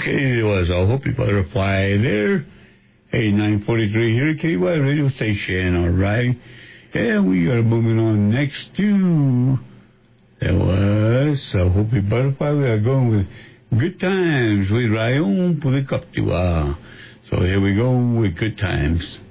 Okay, it was a Hopi Butterfly there. Hey, 943 here at KY Radio Station, all right? And we are moving on next to... That was a Hopi Butterfly. We are going with Good Times with Rayon Pulikaptiwa. So here we go with Good Times.